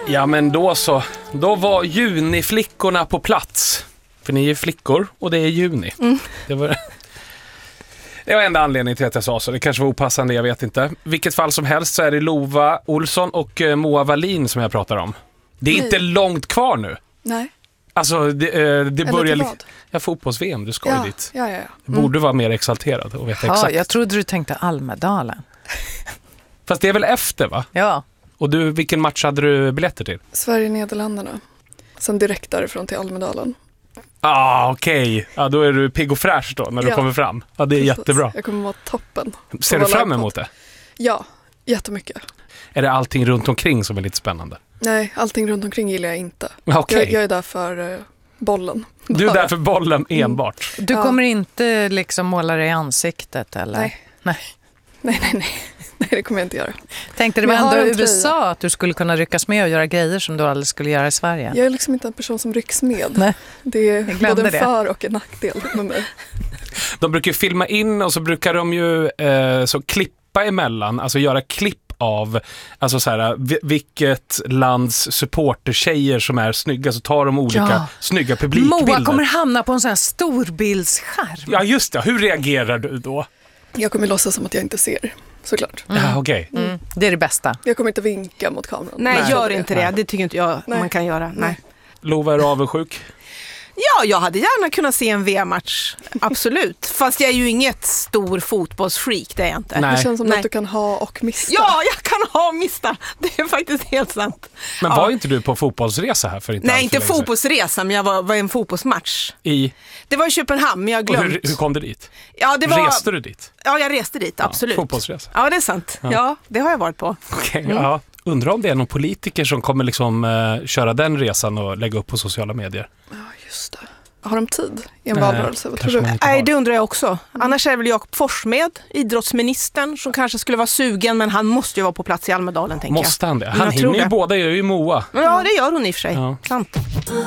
Ja, men då så. Då var juniflickorna på plats. För ni är flickor och det är juni. Det var enda anledningen till att jag sa så. Det kanske var opassande, jag vet inte. Vilket fall som helst så är det Lova Olsson och Moa Wallin som jag pratar om. Det är inte långt kvar nu. Nej. Alltså det börjar vad? Ja, fotbolls-VM, du ska ju dit. Ja. Du borde vara mer exalterad och veta exakt. Jag trodde du tänkte Almedalen. Fast det är väl efter, va? Ja. Och du, vilken match hade du biljetter till? Sverige-Nederländerna. Sen direkt därifrån till Almedalen. Okej. Ja, då är du pigg och fräsch då när du kommer fram. Ja, det är jättebra. Jag kommer vara toppen. Ser du fram emot det? Ja, jättemycket. Är det allting runt omkring som är lite spännande? Nej, allting runt omkring gillar jag inte. Okay. Jag är där för bollen. Du är där för bollen enbart? Du kommer inte liksom måla dig i ansiktet, eller? Nej, det kommer jag inte göra. Tänkte det var ändå USA att du skulle kunna ryckas med och göra grejer som du aldrig skulle göra i Sverige. Jag är liksom inte en person som rycks med. Nej. Det är både en för- och en nackdel med mig. De brukar ju filma in och så brukar de ju så klippa emellan, alltså göra klipp av, alltså så här, vilket lands supportertjejer som är snygga, så tar de olika snygga publikbilder. Moa kommer hamna på en sån här storbildsskärm. Ja, just det. Hur reagerar du då? Jag kommer låtsas som att jag inte ser, såklart. Ja, okej. Det är det bästa. Jag kommer inte vinka mot kameran. Nej, gör inte det. Det tycker inte jag man kan göra. Nej. Lova, är du avundsjuk? Ja, jag hade gärna kunnat se en VM-match. Absolut. Fast jag är ju inget stor fotbollsfreak, det är jag inte. Nej. Det känns som att du kan ha och mista. Ja, jag kan ha och mista. Det är faktiskt helt sant. Men var inte du på fotbollsresa här för inte? Nej, inte fotbollsresa, men jag var en fotbollsmatch. Det var i Köpenhamn, men jag glömt. Hur kom du dit? Ja, Reste du dit? Ja, jag reste dit, absolut. Fotbollsresa? Ja, det är sant. Ja, det har jag varit på. Okej, ja. Undrar om det är någon politiker som kommer liksom köra den resan och lägga upp på sociala medier. Ja, just det. Har de tid i en valrörelse? Vad tror du? Nej, det undrar jag också. Annars är det väl Jakob Forssmed, idrottsministern, som kanske skulle vara sugen, men han måste ju vara på plats i Almedalen, tänker jag. Måste han det? Han hinner ju båda, gör ju Moa. Ja, det gör hon i och för sig. Ja. Sant.